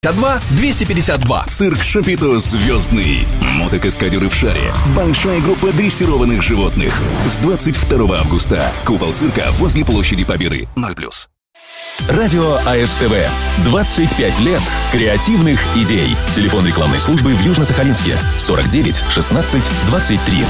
252. Цирк Шапито «Звездный». Мотокаскадеры в шаре. Большая группа дрессированных животных. С 22 августа. Купол цирка возле площади Победы. 0+. Радио АСТВ. 25 лет креативных идей. Телефон рекламной службы в Южно-Сахалинске. 49 16 23.